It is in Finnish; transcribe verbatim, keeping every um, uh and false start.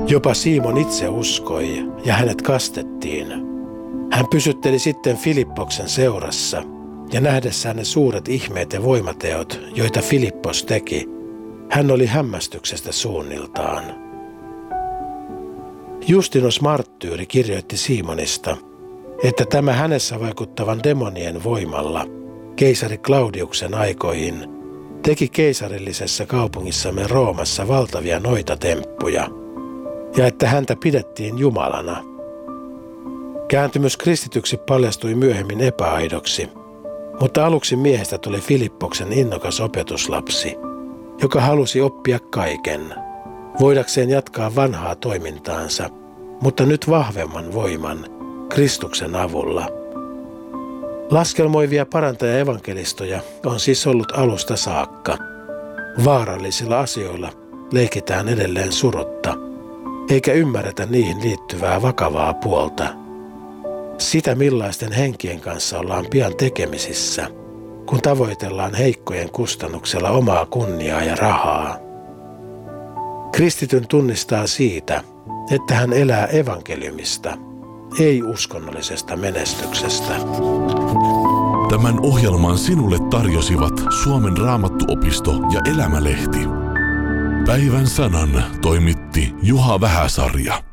Jopa Simon itse uskoi ja hänet kastettiin. Hän pysytteli sitten Filippoksen seurassa ja nähdessään ne suuret ihmeet ja voimateot, joita Filippos teki, hän oli hämmästyksestä suunniltaan. Justinos Marttyyri kirjoitti Simonista, että tämä hänessä vaikuttavan demonien voimalla keisari Claudiuksen aikoihin teki keisarillisessa kaupungissamme Roomassa valtavia noitatemppuja ja että häntä pidettiin jumalana. Kääntymys kristityksi paljastui myöhemmin epäaidoksi, mutta aluksi miehestä tuli Filippoksen innokas opetuslapsi, joka halusi oppia kaiken, voidakseen jatkaa vanhaa toimintaansa, mutta nyt vahvemman voiman, Kristuksen avulla. Laskelmoivia parantaja-evankelistoja on siis ollut alusta saakka. Vaarallisilla asioilla leikitään edelleen surutta, eikä ymmärretä niihin liittyvää vakavaa puolta. Sitä, millaisten henkien kanssa ollaan pian tekemisissä, kun tavoitellaan heikkojen kustannuksella omaa kunniaa ja rahaa. Kristityn tunnistaa siitä, että hän elää evankeliumista, ei uskonnollisesta menestyksestä. Tämän ohjelman sinulle tarjosivat Suomen Raamattuopisto ja Elämälehti. Päivän sanan toimitti Juha Vähäsarja.